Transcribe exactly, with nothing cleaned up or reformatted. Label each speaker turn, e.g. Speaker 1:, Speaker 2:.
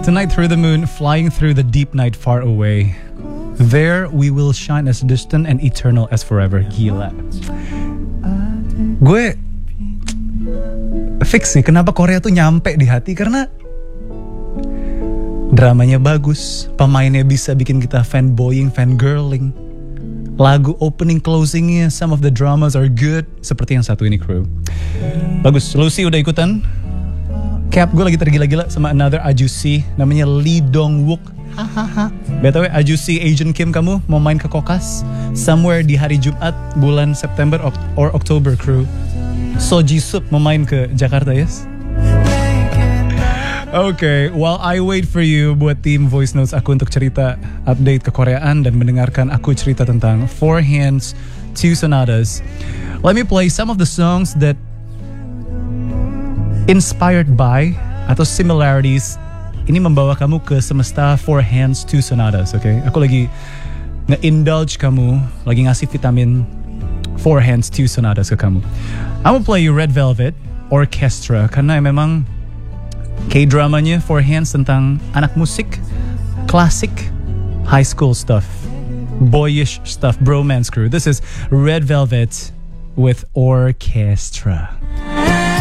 Speaker 1: Tonight through the moon, flying through the deep night far away. There we will shine as distant and eternal as forever. Gila. Gue fix sih kenapa Korea tuh nyampe di hati, karena dramanya bagus, pemainnya bisa bikin kita fanboying, fangirling. Lagu opening closingnya, some of the dramas are good, seperti yang satu ini, Crew. Bagus. Lucy udah ikutan. Cap, gue lagi tergila-gila sama another Ajusi, namanya Lee Dong Wook. Hahaha. B T W Ajusi Asian Kim, kamu mau main ke Kokas somewhere di hari Jumat bulan September or October, Crew. So Jisoo mau main ke Jakarta, yes? Oke, okay, while I wait for you buat tim voice notes aku untuk cerita update kekoreaan dan mendengarkan aku cerita tentang Four Hands, Two Sonatas, let me play some of the songs that inspired by atau similarities ini membawa kamu ke semesta Four Hands, Two Sonatas, oke? Okay? Aku lagi nge-indulge kamu, lagi ngasih vitamin Four Hands, Two Sonatas ke kamu. I'm gonna play you Red Velvet Orchestra karena memang K-dramanya Four Hands tentang anak musik, classic, high school stuff, boyish stuff, bromance, Crew. This is Red Velvet with Orchestra.